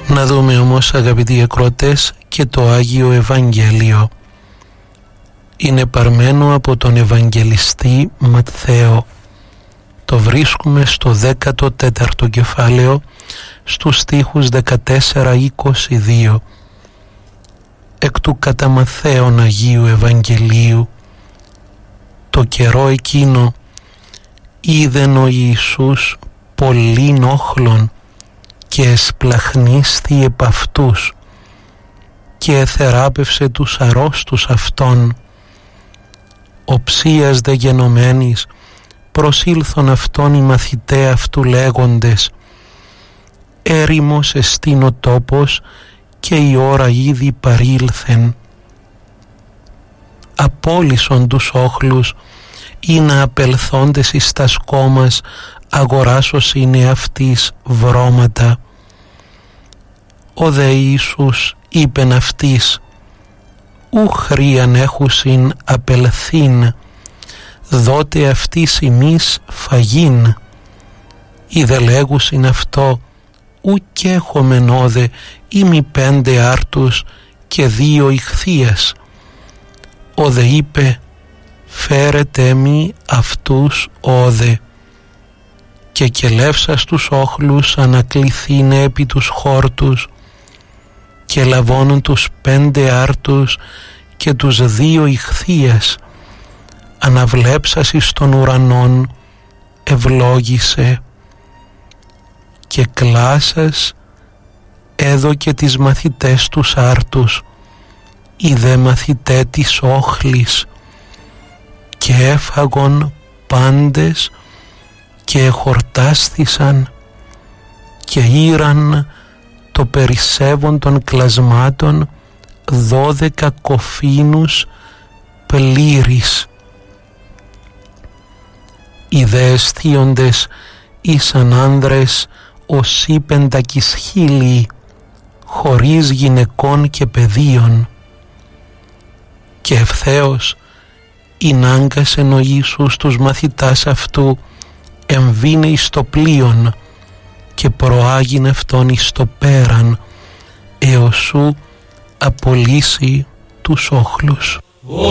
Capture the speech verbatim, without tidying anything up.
Να δούμε όμως, αγαπητοί ακροατές, και το Άγιο Ευαγγέλιο. Είναι παρμένο από τον Ευαγγελιστή Ματθαίο. Το βρίσκουμε στο δέκατο τέταρτο κεφάλαιο, στους στίχους δεκατέσσερα είκοσι δύο. Εκ του κατά Ματθαίον Αγίου Ευαγγελίου. Το καιρό εκείνο είδεν ο Ιησούς πολλήν όχλων και εσπλαχνίσθη επ' αυτούς και εθεράπευσε τους αρρώστους αυτών. Οψίας δε γενομένης προσήλθον αυτόν οι μαθηταί αυτού λέγοντες, έρημος εστίν ο τόπος και η ώρα ήδη παρήλθεν. Απόλυσον τους όχλους ή να απελθόντες εις τας κόμας αγοράσως είναι αυτής βρώματα. Ο δε Ιησούς είπεν αυτής, ου χρίαν έχουσιν απελθήν, δότε αυτής ημείς φαγήν. Ή δε λέγουσιν αυτό, ου κι έχομεν όδε ή μη πέντε άρτους και δύο ηχθείες. Ο δε είπε, φέρετε μη αυτούς όδε. Και κελεύσας τους όχλους ανακληθήνε επί τους χόρτους και λαβώνουν τους πέντε άρτους και τους δύο ηχθείες, αναβλέψας εις των ουρανών ευλόγησε και κλάσας έδωκε τις μαθητές τους άρτους, οι δε μαθητέ της όχλης, και έφαγον πάντες και εχορτάστησαν και ήραν το περισσεύον των κλασμάτων δώδεκα κοφίνους πλήρης. Οι δε αισθίοντες ήσαν άνδρες ως πεντακισχίλιοι, χωρίς γυναικών και παιδίων. Και ευθέως ηνάγκασεν ο Ιησούς τους μαθητάς αυτού εμβήνε εις το πλοίον και προάγειν αυτόν εις το πέραν έως σου απολύσει τους όχλους.